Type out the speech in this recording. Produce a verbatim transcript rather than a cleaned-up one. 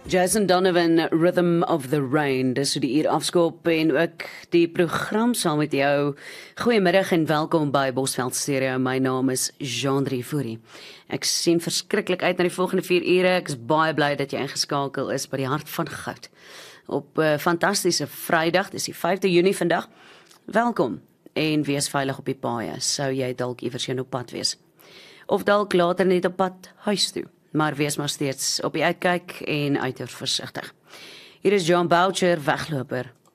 Jason Donovan, Rhythm of the Rain, dis hoe die uur afskop en ook die program saam met jou. Goeiemiddag en welkom by Bosveld Stereo. My naam is Jean-Drie Fourie. Ek sien verskriklik uit na die volgende vier ure. Ek is baie bly dat jy ingeskakel is by die hart van goud. Op 'n uh, fantastiese Vrydag, dis die vyfde Junie vandag. Welkom en wees veilig op die paaie, sou jy dalk iewers heen op pad wees. Of dalk later net op pad huis toe. Maar wees maar steeds op die uitkyk en uiters versigtig. Hier is John Boucher, wegloper